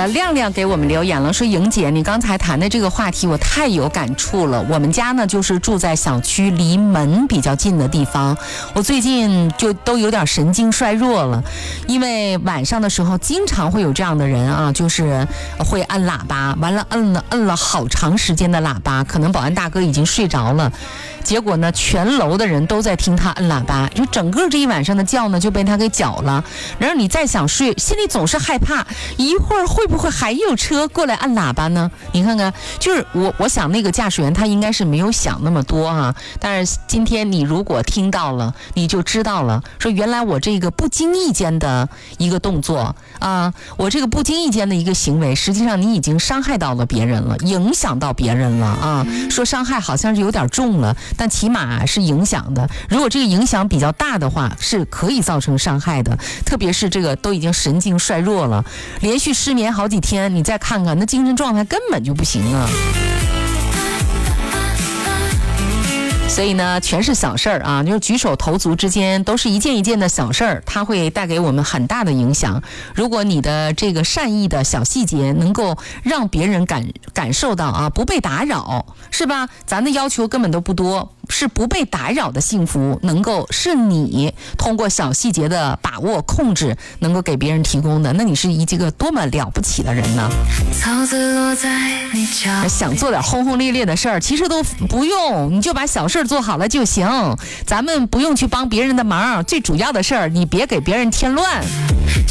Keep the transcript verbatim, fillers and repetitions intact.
了，亮亮给我们留言了，说莹姐，你刚才谈的这个话题我太有感触了。我们家呢就是住在小区离门比较近的地方，我最近就都有点神经衰弱了，因为晚上的时候经常会有这样的人啊，就是会按喇叭，完了摁了摁了好长时间的喇叭，可能保安大哥已经睡着了，结果呢全楼的人都在听他摁喇叭，就整个这一晚上的觉呢就被他给搅了。然后你再想睡，心里总是害怕一会儿会不会还有车过来按喇叭呢？你看看，就是我我想那个驾驶员他应该是没有想那么多啊，但是今天你如果听到了，你就知道了，说原来我这个不经意间的一个动作啊，我这个不经意间的一个行为，实际上你已经伤害到了别人了，影响到别人了啊。说伤害好像是有点重了，但起码是影响的。如果这个影响比较大的话，是可以造成伤害的。特别是这个都已经神经衰弱了，连续失眠好几天，你再看看那精神状态根本就不行啊。所以呢，全是小事儿啊，就是举手投足之间都是一件一件的小事儿，它会带给我们很大的影响。如果你的这个善意的小细节能够让别人感感受到啊，不被打扰，是吧？咱的要求根本都不多，是不被打扰的幸福，能够是你通过小细节的把握控制，能够给别人提供的，那你是一这个多么了不起的人呢？草子落在你脚，想做点轰轰烈烈的事儿，其实都不用，你就把小事做好了就行。咱们不用去帮别人的忙，最主要的事儿，你别给别人添乱。